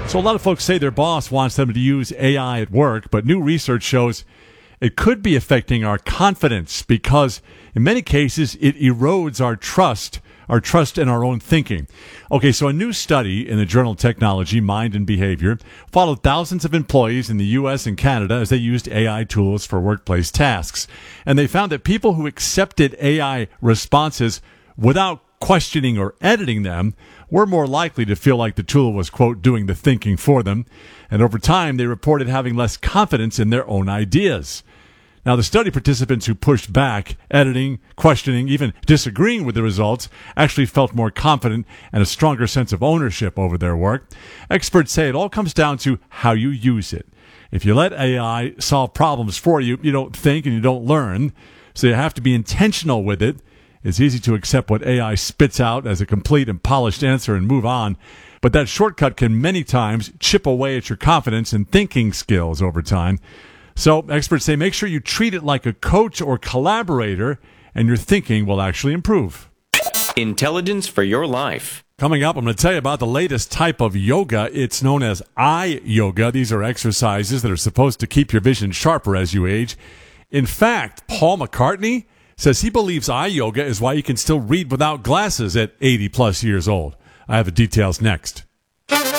So a lot of folks say their boss wants them to use AI at work, but new research shows it could be affecting our confidence because in many cases it erodes our trust in our own thinking. Okay, so a new study in the journal Technology, Mind and Behavior followed thousands of employees in the U.S. and Canada as they used AI tools for workplace tasks. And they found that people who accepted AI responses without questioning or editing them were more likely to feel like the tool was, quote, doing the thinking for them. And over time, they reported having less confidence in their own ideas. Now, the study participants who pushed back, editing, questioning, even disagreeing with the results, actually felt more confident and a stronger sense of ownership over their work. Experts say it all comes down to how you use it. If you let AI solve problems for you, you don't think and you don't learn. So you have to be intentional with it. It's easy to accept what AI spits out as a complete and polished answer and move on. But that shortcut can many times chip away at your confidence and thinking skills over time. So experts say make sure you treat it like a coach or collaborator, and your thinking will actually improve. Intelligence for your life. Coming up, I'm going to tell you about the latest type of yoga. It's known as eye yoga. These are exercises that are supposed to keep your vision sharper as you age. In fact, Paul McCartney says he believes eye yoga is why you can still read without glasses at 80 plus years old. I have the details next.